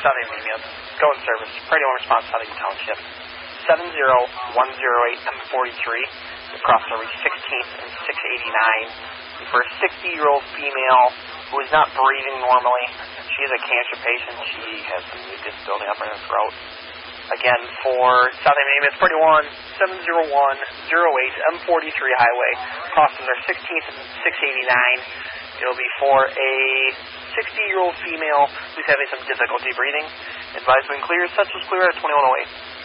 Southern Anemia. Go in service. Priority 1 response, Southern Township. 70108 M43. Across the reach 16th and 689. For a 60-year-old female who is not breathing normally. She is a cancer patient. She has some mucus building up in her throat. Again, for Southern Anemia, it's Priority 1, 70108 M43 Highway. Crossings are 16th and 689. It'll be for a 60-year-old female who's having some difficulty breathing. Advised when clear, central's clear at 2108.